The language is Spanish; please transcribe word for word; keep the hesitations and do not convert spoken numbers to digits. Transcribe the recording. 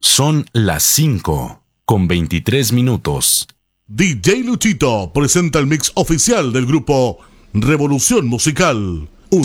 Son las cinco con veintitrés minutos. D J Luchito presenta el mix oficial del grupo Revolución Musical.